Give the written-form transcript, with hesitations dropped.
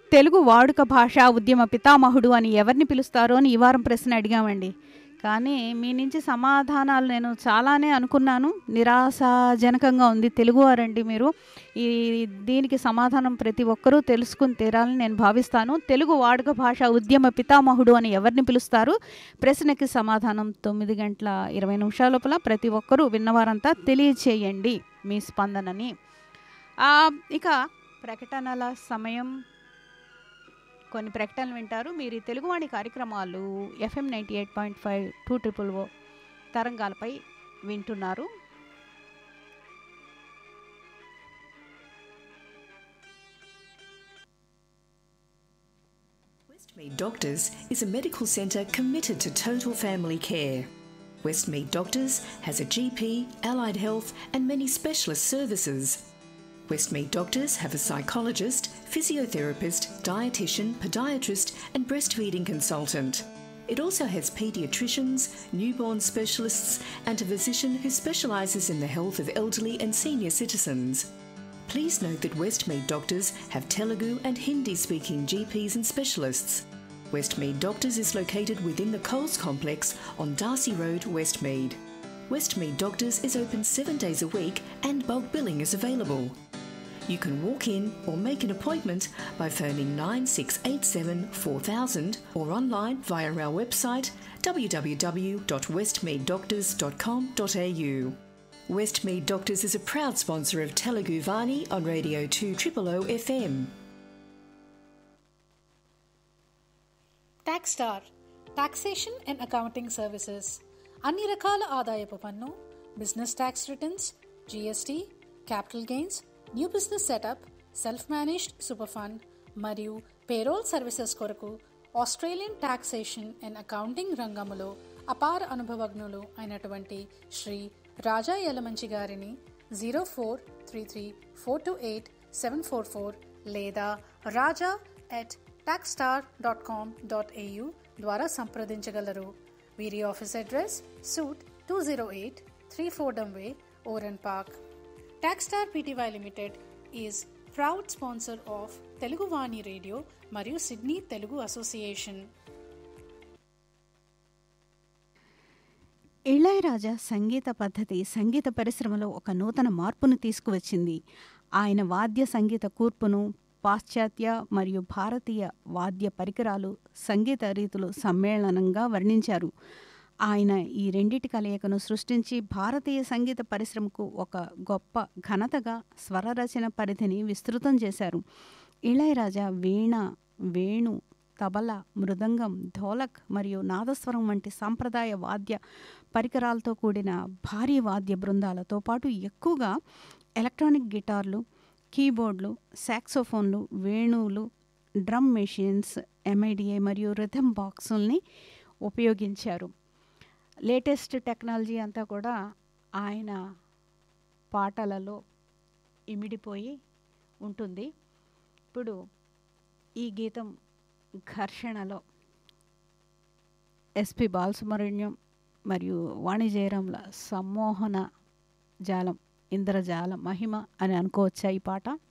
తెలుగు వాడుక భాషా ఉద్యమ పితామహుడు అని ఎవరిని పిలుస్తారో అని ఈ వారం ప్రశ్న అడిగామండి. కానీ మీ నుంచి సమాధానాలు నేను చాలానే అనుకున్నాను. నిరాశాజనకంగా ఉంది. తెలుగువారండి మీరు. ఈ దీనికి సమాధానం ప్రతి ఒక్కరూ తెలుసుకుని తీరాలని నేను భావిస్తాను. తెలుగు వాడుక భాష ఉద్యమ పితామహుడు అని ఎవరిని పిలుస్తారు? ప్రశ్నకి సమాధానం 9:20 లోపల ప్రతి ఒక్కరూ విన్నవారంతా తెలియచేయండి మీ స్పందనని. ఇక ప్రకటనల సమయం. కొన్ని ప్రకటనలు వింటారు. మీరు ఈ తెలుగువాణి కార్యక్రమాలు FM 98.5 200 తరంగాలపై వింటున్నారు. Westmead Doctors is a medical centre committed to total family care. Westmead Doctors has a GP, allied health and many specialist services. Westmead Doctors have a psychologist, physiotherapist, dietitian, podiatrist and breastfeeding consultant. It also has paediatricians, newborn specialists and a physician who specialises in the health of elderly and senior citizens. Please note that Westmead Doctors have Telugu and Hindi-speaking GPs and specialists. Westmead Doctors is located within the Coles Complex on Darcy Road, Westmead. Westmead Doctors is open 7 days a week and bulk billing is available. You can walk in or make an appointment by phoning 9687 4000 or online via our website www.westmeaddoctors.com.au. Westmead Doctors is a proud sponsor of Telugu Vani on Radio 200 FM. TaxStar Taxation and Accounting Services. అన్ని రకాల ఆదాయపు పన్ను, business tax returns, GST, capital gains, new business setup, self managed super fund మరియు payroll services కొరకు Australian taxation and accounting రంగంలో అపార అనుభవజ్ఞులు అయినటువంటి శ్రీ రాజా యలమంచి గారిని 0433428744 లేదా raja@taxstar.com.au ద్వారా సంప్రదించగలరు. వీరి office address suit 208 3 Fordham Way, Oran Park. TaxStar Pty Limited is proud sponsor of Telugu Vani Radio మరియు సిడ్నీ తెలుగు అసోసియేషన్. ఇళయరాజా సంగీత పద్ధతి సంగీత పరిశ్రమలో ఒక నూతన మార్పును తీసుకువచ్చింది. ఆయన వాద్య సంగీత కూర్పును పాశ్చాత్య మరియు భారతీయ వాద్య పరికరాలు, సంగీత రీతులు సమ్మేళనంగా వర్ణించారు. ఆయన ఈ రెండిటి కలయికను సృష్టించి భారతీయ సంగీత పరిశ్రమకు ఒక గొప్ప ఘనతగా స్వరరచన పరిధిని విస్తృతం చేశారు. ఇళయరాజా వీణ, వేణు, తబలా, మృదంగం, ఢోలక్ మరియు నాదస్వరం వంటి సాంప్రదాయ వాద్య పరికరాలతో కూడిన భారీ వాద్య బృందాలతో పాటు ఎక్కువగా ఎలక్ట్రానిక్ గిటార్లు, కీబోర్డులు, సాక్సోఫోన్లు, వేణువులు, డ్రమ్ మెషిన్స్, MIDA మరియు రిథమ్ బాక్సుల్ని ఉపయోగించారు. లేటెస్ట్ టెక్నాలజీ అంతా కూడా ఆయన పాటలలో ఇమిడిపోయి ఉంటుంది. ఇప్పుడు ఈ గీతం ఘర్షణలో SP బాలసుబ్రహ్మణ్యం మరియు వాణి జయరాంల సమ్మోహన జాలం, ఇంద్రజాల మహిమ అని అనుకోవచ్చా ఈ పాట?